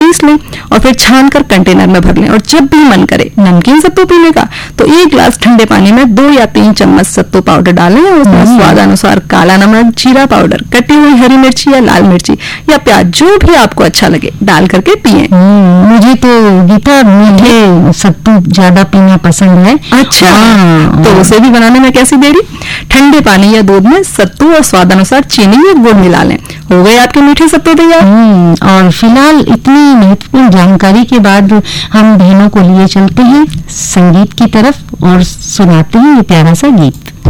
Piece लें और फिर छान कर कंटेनर में भर लें। और जब भी मन करे नमकीन सत्तू पीने का तो 1 गिलास ठंडे पानी में 2 या 3 चम्मच सत्तू पाउडर डालें और उसमें स्वाद अनुसार काला नमक, जीरा पाउडर, कटी हुई हरी मिर्ची या लाल मिर्ची या प्याज, जो भी आपको अच्छा लगे डाल करके पिए। मुझे तो गीता मीठे सत्तू ज्यादा पीना पसंद है। अच्छा, तो उसे भी बनाने में कैसी देरी, ठंडे पानी या दूध में सत्तू और स्वाद अनुसार चीनी या गुड़ मिला लें। हो गए आपके मीठे सत्तू तैयार। और फिलहाल इतनी महत्वपूर्ण जानकारी के बाद हम बहनों को लिए चलते हैं संगीत की तरफ और सुनाते हैं ये प्यारा सा गीत।